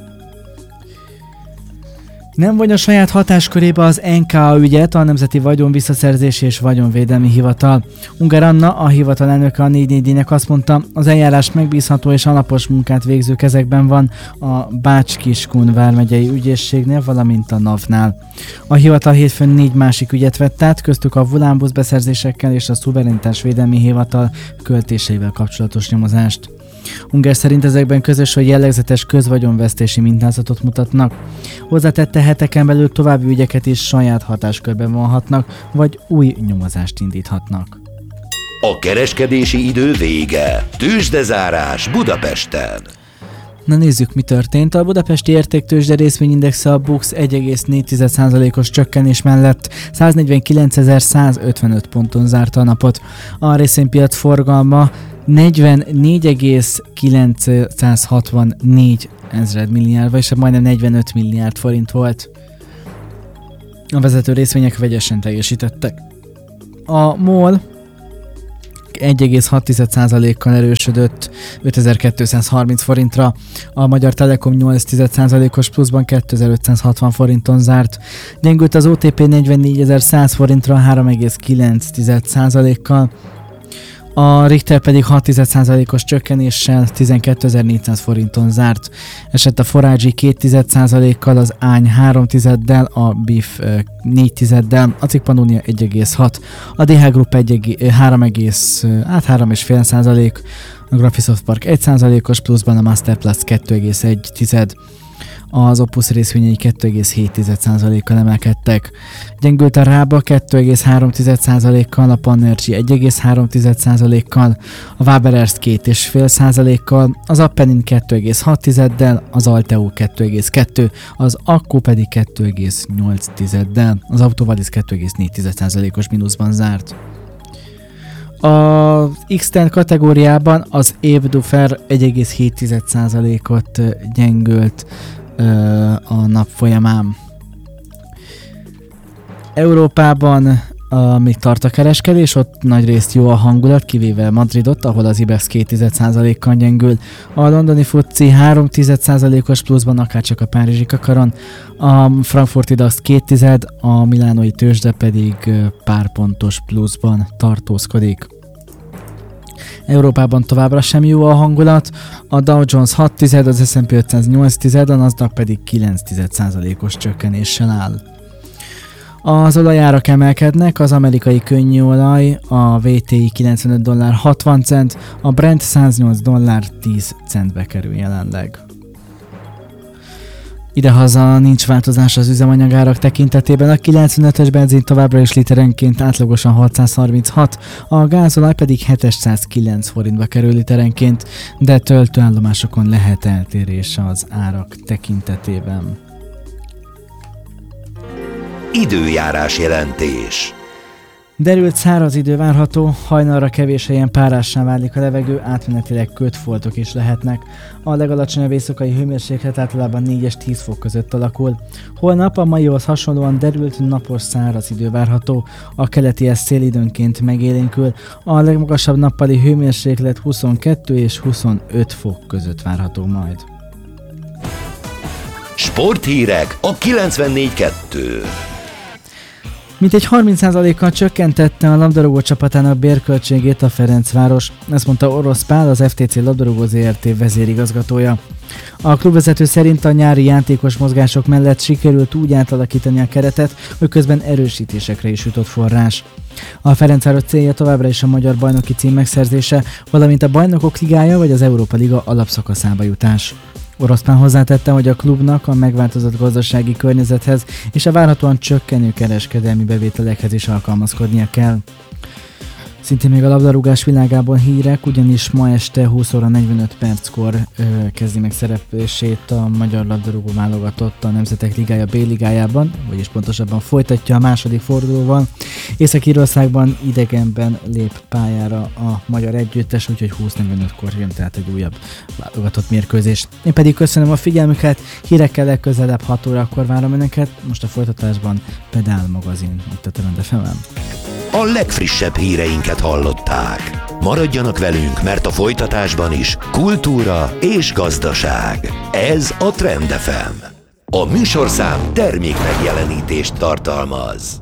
Nem vonja saját hatáskörébe az en ká á ügyet a Nemzeti Vagyonvisszaszerzési és Vagyonvédelmi Hivatal. Ungár Anna, a hivatal elnöke a négy négy négynek azt mondta, az eljárás megbízható és alapos munkát végző kezekben van a Bács-Kiskun vármegyei ügyészségnél, valamint a NAV-nál. A hivatal hétfőn négy másik ügyet vett át, köztük a Volánbusz beszerzésekkel és a Szuverenitásvédelmi Hivatal költéseivel kapcsolatos nyomozást. Ungár szerint ezekben közös, hogy jellegzetes közvagyonvesztési mintázatot mutatnak. Hozzátette, heteken belül további ügyeket is saját hatáskörben vonhatnak, vagy új nyomozást indíthatnak.
A kereskedési idő vége. Tőzsdezárás Budapesten.
Na nézzük, mi történt. A budapesti értéktőzsde részvényindexe a BUX egy egész négy százalékos csökkenés mellett száznegyvenkilecezer-százötvenöt ponton zárta a napot. A részvénypiac forgalma negyvennégy egész kilencszázhatvannégy ezred milliárd, vagyis majdnem negyvenöt milliárd forint volt. A vezető részvények vegyesen teljesítettek. A MOL egy egész hat százalékkal erősödött ötezer-kétszázharminc forintra, a Magyar Telekom nyolc százalékos pluszban kétezer-ötszázhatvan forinton zárt. Gyengült az o té pé negyvennégyezer-száz forintra három egész kilenc százalékkal, a Richter pedig hat százalékos csökkenéssel tizenkétezer-négyszáz forinton zárt. Esett a Forágyi két százalékkal, az Ány három tizeddel, a BIF négy tizeddel, a Cikk-Pannonia egy egész hat, a dé há Group három egész öt százalék, a Graphisoft Park egy százalékos pluszban, a Masterplast kettő egész egy tized, az Opus részvényei kettő egész hét százalékkal emelkedtek. Gyengült a Rába kettő egész három százalékkal, a Pannergy egy egész három százalékkal, a Waber Erst két egész öt százalékkal, az Appenin kettő egész hat tizeddel, az Alteo kettő egész kettő, az Akku pedig kettő egész nyolc tizeddel, az Autovalis kettő egész négy százalékos mínuszban zárt. A X tíz kategóriában az Ébdufer egy egész hét százalékot gyengült a nap folyamán. Európában uh, még tart a kereskedés, ott nagyrészt jó a hangulat, kivéve Madridot, ahol az Ibex két százalékkal gyengül. A londoni futci három százalékos pluszban, akárcsak a párizsi kakaron, a frankfurti DAX két tized, a milánói tőzsde pedig pár pontos pluszban tartózkodik. Európában továbbra sem jó a hangulat, a Dow Jones hat tized, az es and pé ötszáz nyolc tized, a Nasdaq pedig kilenc százalékos csökkenéssel áll. Az olajárak emelkednek, az amerikai könnyűolaj, a vé té i kilencvenöt dollár hatvan cent, a Brent száznyolc dollár tíz centbe kerül jelenleg. Idehaza nincs változás az üzemanyagárak tekintetében, a kilencvenötös benzin továbbra is literenként átlagosan hatszázharminchat, a gázolaj pedig hétszázkilenc forintba kerül literenként, de töltőállomásokon lehet eltérés az árak tekintetében.
Időjárás jelentés.
Derült száraz idő várható, hajnalra kevés helyen párássá válik a levegő, átmenetileg kötfoltok is lehetnek. A legalacsonyabb éjszakai hőmérséklet általában négy és tíz fok között alakul. Holnap a maihoz hasonlóan derült, napos száraz idő várható, a keletihez szél időnként megélénkül, a legmagasabb nappali hőmérséklet huszonkettő és huszonöt fok között várható majd.
Sporthírek a kilencvennégy kettő.
Mintegy harminc százalékkal csökkentette a labdarúgó csapatának bérköltségét a Ferencváros, ezt mondta Orosz Pál, az ef té cé Labdarúgó zé er té vezérigazgatója. A klubvezető szerint a nyári játékos mozgások mellett sikerült úgy átalakítani a keretet, hogy közben erősítésekre is jutott forrás. A Ferencváros célja továbbra is a magyar bajnoki cím megszerzése, valamint a Bajnokok Ligája vagy az Európa Liga alapszakaszába jutás. Orosz Pál hozzátette, hogy a klubnak a megváltozott gazdasági környezethez és a várhatóan csökkenő kereskedelmi bevételekhez is alkalmazkodnia kell. Szintén még a labdarúgás világában hírek, ugyanis ma este húsz óra negyvenöt perckor ö, kezdi meg szereplését a magyar labdarúgó válogatott a Nemzetek Ligája B-ligájában, vagyis pontosabban folytatja a második fordulóval. Észak-Írországban idegenben lép pályára a magyar együttes, úgyhogy húsz negyvenötkor jön tehát egy újabb válogatott mérkőzés. Én pedig köszönöm a figyelmüket, hírekkel legközelebb hat órakor várom önöket, most a folytatásban Pedál magazin itt a Trend ef emen.
A legfrissebb híreinket hallották. Maradjanak velünk, mert a folytatásban is kultúra és gazdaság. Ez a Trend ef em. A műsorszám termék megjelenítést tartalmaz.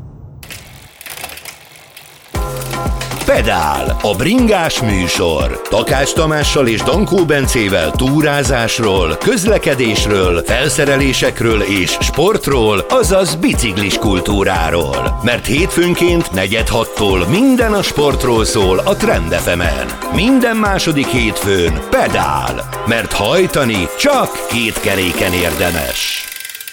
Pedál, a bringás műsor. Takács Tamással és Dankó Bencével túrázásról, közlekedésről, felszerelésekről és sportról, azaz biciklis kultúráról. Mert hétfőnként negyed hattól minden a sportról szól a Trend ef emen. Minden második hétfőn Pedál, mert hajtani csak két keréken érdemes.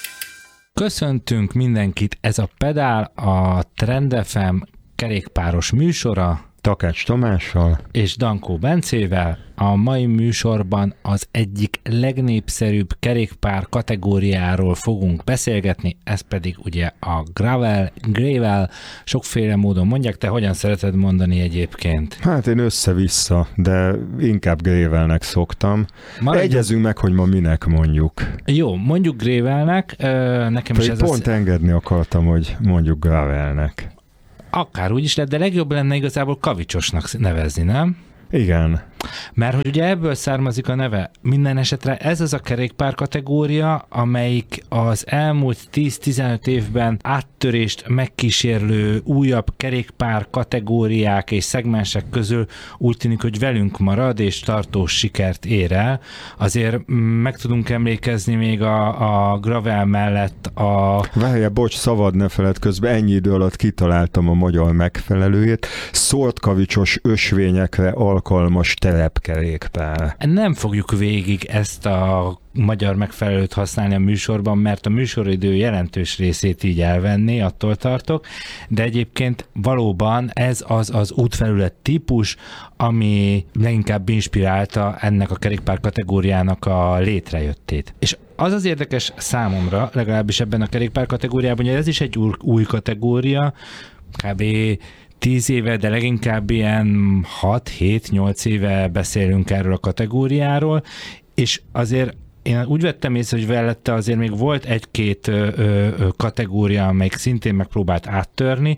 Köszöntünk mindenkit, ez a Pedál, a Trend ef em kerékpáros műsora,
Takács Tamással
és Dankó Bencével. A mai műsorban az egyik legnépszerűbb kerékpár kategóriáról fogunk beszélgetni, ez pedig ugye a gravel, gravel, sokféle módon mondják. Te hogyan szereted mondani egyébként?
Hát én össze-vissza, de inkább gravelnek szoktam. Maradjunk... Egyezünk meg, hogy ma minek mondjuk.
Jó, mondjuk gravelnek, nekem is ez
pont az... engedni akartam, hogy mondjuk gravelnek.
Akár úgy is lett, de legjobb lenne igazából kavicsosnak nevezni, nem?
Igen.
Mert hogy ugye ebből származik a neve. Minden esetre ez az a kerékpár kategória, amelyik az elmúlt tíz-tizenöt évben áttörést megkísérlő újabb kerékpár kategóriák és szegmensek közül úgy tűnik, hogy velünk marad és tartós sikert ér el. Azért meg tudunk emlékezni még a, a gravel mellett a...
Várjál, bocs, szabad ne feled, közben ennyi idő alatt kitaláltam a magyar megfelelőjét. Szortkavicsos ösvényekre alkalmas terepkerékpár.
Nem fogjuk végig ezt a magyar megfelelőt használni a műsorban, mert a műsoridő jelentős részét így elvenni, attól tartok, de egyébként valóban ez az az útfelület típus, ami leginkább inspirálta ennek a kerékpár kategóriának a létrejöttét. És az az érdekes számomra, legalábbis ebben a kerékpár kategóriában, hogy ez is egy új, új kategória, kb. tíz éve, de leginkább ilyen hat-hét-nyolc éve beszélünk erről a kategóriáról, és azért én úgy vettem észre, hogy velette azért még volt egy-két ö, ö, kategória, amelyik szintén megpróbált áttörni.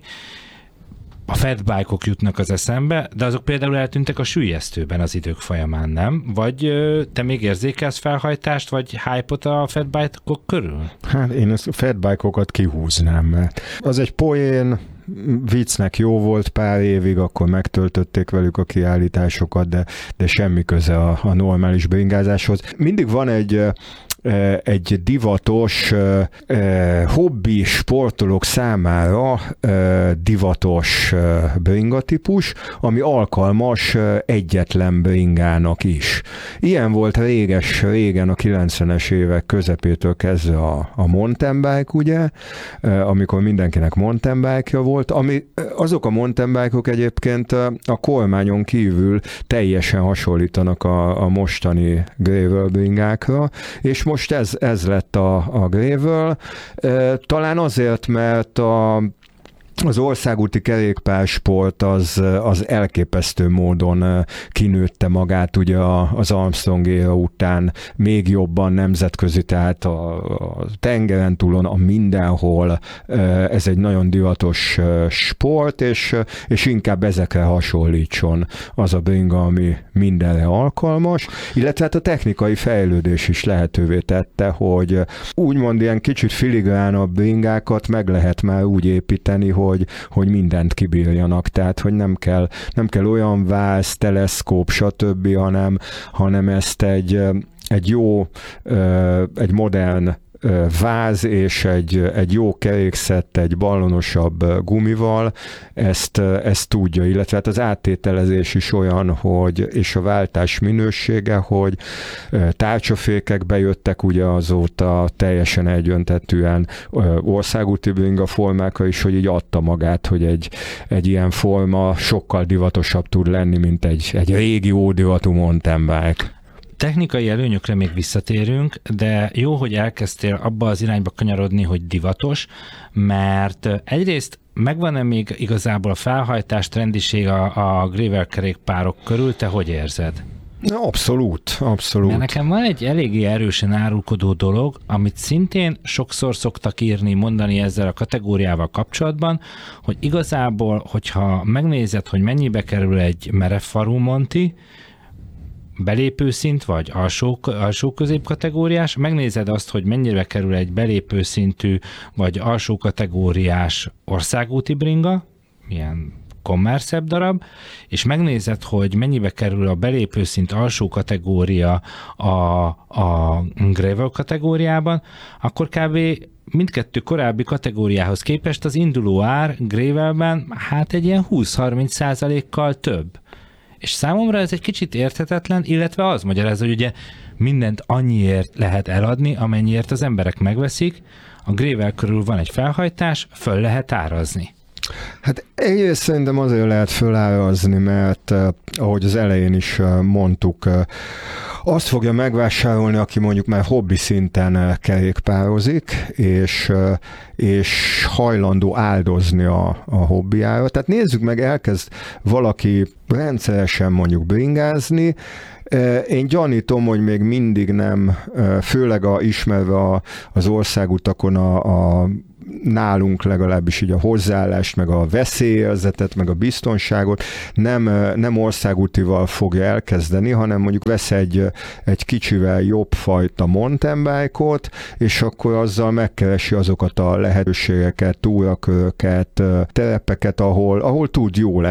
A fatbike-ok jutnak az eszembe, de azok például eltűntek a süllyesztőben az idők folyamán, nem? Vagy ö, te még érzékelsz felhajtást, vagy hype-ot a fatbike-ok körül?
Hát én a fatbike-okat kihúznám, mert az egy poén, viccnek jó volt pár évig, akkor megtöltötték velük a kiállításokat, de, de semmi köze a, a normális bringázáshoz. Mindig van egy egy divatos hobbi sportolók számára divatos bringatípus, ami alkalmas egyetlen bringának is. Ilyen volt réges, régen a kilencvenes évek közepétől kezdve a, a mountain bike, ugye, amikor mindenkinek mountain bike-ja volt, ami, azok a mountain bike-ok egyébként a kormányon kívül teljesen hasonlítanak a, a mostani gravel bringákra, és most ez, ez lett a, a gravel. Talán azért, mert a az országúti kerékpársport az, az elképesztő módon kinőtte magát ugye az Armstrong éra után még jobban nemzetközi, tehát a, a tengeren túlon, a mindenhol ez egy nagyon divatos sport, és, és inkább ezekre hasonlítson az a bringa, ami mindenre alkalmas, illetve hát a technikai fejlődés is lehetővé tette, hogy úgymond ilyen kicsit filigránabb bringákat meg lehet már úgy építeni, hogy, hogy mindent kibírjanak, tehát hogy nem kell, nem kell olyan váz, teleszkóp, stb., hanem, hanem ezt egy, egy jó, egy modern váz és egy, egy jó kerékszett, egy ballonosabb gumival ezt, ezt tudja, illetve hát az áttételezés is olyan, hogy, és a váltás minősége, hogy tárcsafékek bejöttek ugye azóta teljesen egyöntetűen országúti bringa formákra is, hogy így adta magát, hogy egy, egy ilyen forma sokkal divatosabb tud lenni, mint egy, egy régi ódivatú mountain bike.
Technikai előnyökre még visszatérünk, de jó, hogy elkezdtél abba az irányba kanyarodni, hogy divatos, mert egyrészt megvan-e még igazából a felhajtás trendiség a, a gravel kerékpárok körül, te hogy érzed?
Abszolút, abszolút.
Mert nekem van egy eléggé erősen árulkodó dolog, amit szintén sokszor szoktak írni, mondani ezzel a kategóriával kapcsolatban, hogy igazából, hogyha megnézed, hogy mennyibe kerül egy merevfarú Monti, belépőszint, vagy alsó, alsó középkategóriás, megnézed azt, hogy mennyire kerül egy belépőszintű, vagy alsó kategóriás országúti bringa, milyen kommerszebb darab, és megnézed, hogy mennyibe kerül a belépőszint alsó kategória a, a gravel kategóriában, akkor kb. Mindkettő korábbi kategóriához képest az induló ár gravelben hát egy ilyen húsz-harminc százalékkal több. És számomra ez egy kicsit érthetetlen, illetve az magyarázza, hogy ugye mindent annyiért lehet eladni, amennyiért az emberek megveszik, a gravel körül van egy felhajtás, föl lehet árazni.
Hát egyrészt szerintem azért lehet fölárazni, mert eh, ahogy az elején is eh, mondtuk, eh, azt fogja megvásárolni, aki mondjuk már hobbi szinten eh, kerékpározik, és, eh, és hajlandó áldozni a, a hobbiára. Tehát nézzük meg, elkezd valaki rendszeresen mondjuk bringázni, én gyanítom, hogy még mindig nem, főleg a, ismerve a, az országutakon a, a nálunk legalábbis így a hozzáállást, meg a veszélyérzetet, meg a biztonságot nem, nem országútival fogja elkezdeni, hanem mondjuk vesz egy, egy kicsivel jobb fajta mountain bike-ot, és akkor azzal megkeresi azokat a lehetőségeket, túraköröket, terepeket, ahol, ahol tud jól